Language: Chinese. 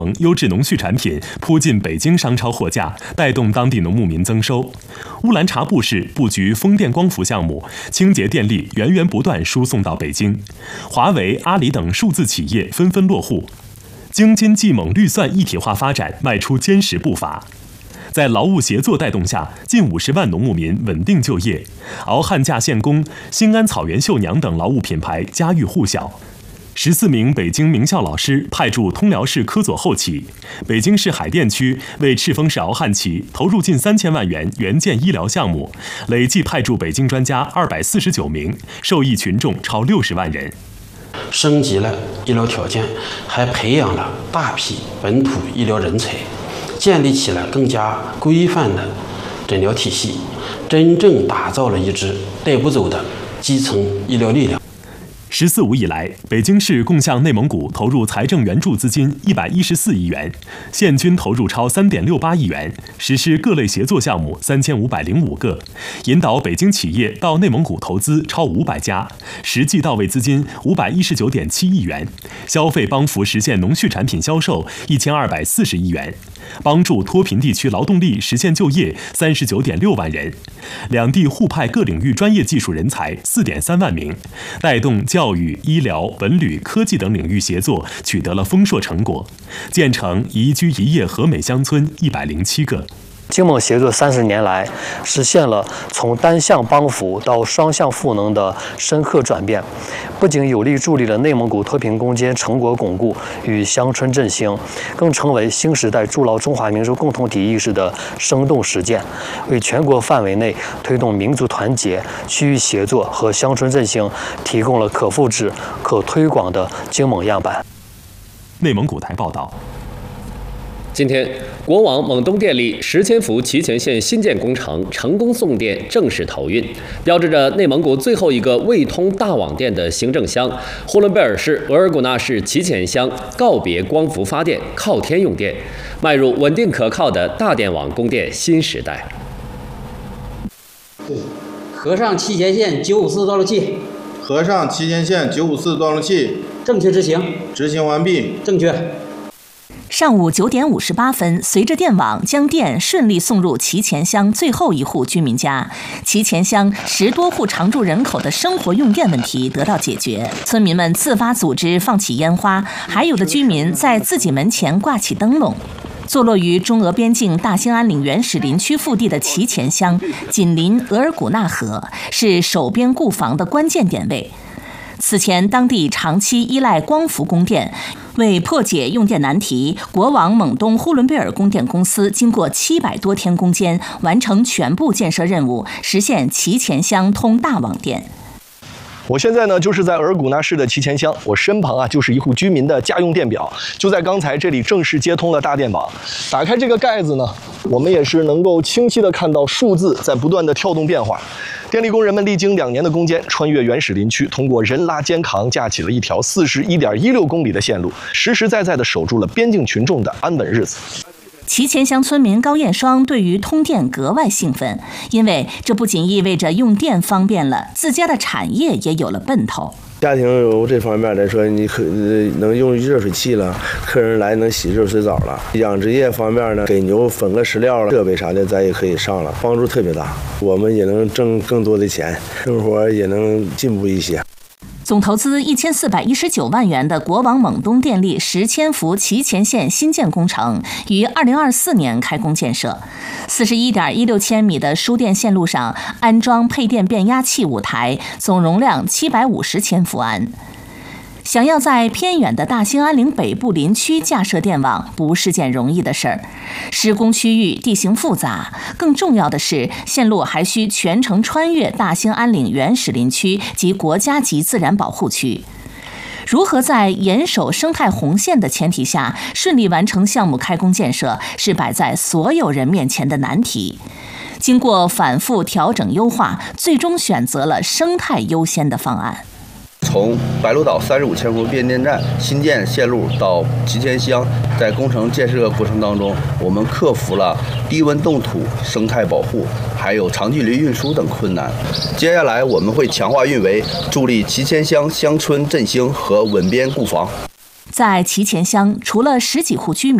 优质农畜产品铺进北京商超货架，带动当地农牧民增收。乌兰察布市布局风电光伏项目，清洁电力源源不断输送到北京。华为、阿里等数字企业纷纷落户。京津冀蒙绿蒜一体化发展迈出坚实步伐。在劳务协作带动下，近50万农牧民稳定就业。敖汉架线工、新安草原绣娘等劳务品牌家喻户晓。14名北京名校老师派驻通辽市科佐后企，北京市海淀区为赤峰市敖汉企投入近3000万元援建医疗项目，累计派驻北京专家249名，受益群众超60万人。 升级了医疗条件，还培养了大批本土医疗人才，建立起了更加规范的诊疗体系，真正打造了一支带不走的基层医疗力量。 14.5以来，北京市共向内蒙古投入财政援助资金114亿元，现均投入超3.68亿元，实施各类协作项目3505个，引导北京企业到内蒙古投资超500家，实际到位资金519.7亿元，消费帮扶实现农畜产品销售1240亿元，帮助脱贫地区劳动力实现就业39.6万人，两地互派各领域专业技术人才4.3万名，带动教育、医疗、文旅、科技等领域协作取得了丰硕成果，建成宜居宜业和美乡村107个。 京蒙协作30年来，实现了从单向帮扶到双向赋能的深刻转变，不仅有力助力了内蒙古脱贫攻坚成果巩固与乡村振兴，更成为新时代筑牢中华民族共同体意识的生动实践，为全国范围内推动民族团结、区域协作和乡村振兴提供了可复制、可推广的京蒙样板。 内蒙古台报道。 今天，国网蒙东电力10千伏祁前线新建工程成功送电正式投运，标志着内蒙古最后一个未通大网电的行政乡呼伦贝尔市额尔古纳市祁前乡告别光伏发电，靠天用电，迈入稳定可靠的大电网供电新时代。 合上祁前线954断路器， 合上祁前线954断路器， 正确执行， 执行完毕， 正确。 上午9点58分，随着电网将电顺利送入祁前乡最后一户居民家，祁前乡10多户常住人口的生活用电问题得到解决。村民们自发组织放起烟花，还有的居民在自己门前挂起灯笼。坐落于中俄边境大兴安岭原始林区腹地的祁前乡，紧邻额尔古纳河，是守边固防的关键点位。此前，当地长期依赖光伏供电，为破解用电难题，国网蒙东呼伦贝尔供电公司经过700多天攻坚，完成全部建设任务，实现祁前乡通大网电。 我现在呢就是在额尔古纳市的祁前乡，我身旁就是一户居民的家用电表，就在刚才这里正式接通了大电网。打开这个盖子呢，我们也是能够清晰的看到数字在不断的跳动变化。电力工人们历经2年的攻坚，穿越原始林区，通过人拉肩扛架起了一条41.16公里的线路，实实在在的守住了边境群众的安稳日子。 祁前乡村民高艳双对于通电格外兴奋，因为这不仅意味着用电方便了，自家的产业也有了奔头。 家庭有这方面来说，你能用热水器了，客人来能洗热水澡了。养殖业方面呢，给牛分个饲料了，设备啥的咱也可以上了，帮助特别大。我们也能挣更多的钱，生活也能进步一些。 总投资1419万元的国网蒙东电力10千伏祁前线新建工程于2024年开工建设。41.16千米的输电线路上安装配电变压器5台，总容量750千伏安。想要在偏远的大兴安岭北部林区架设电网，不是件容易的事儿。施工区域地形复杂，更重要的是，线路还需全程穿越大兴安岭原始林区及国家级自然保护区。如何在严守生态红线的前提下顺利完成项目开工建设，是摆在所有人面前的难题。经过反复调整优化，最终选择了生态优先的方案。 从白鹿岛35千伏变电站新建线路到祁前乡，在工程建设过程当中，我们克服了低温冻土、生态保护，还有长距离运输等困难。接下来我们会强化运维，助力祁前乡乡村振兴和稳边固防。 在祁前乡，除了10几户居民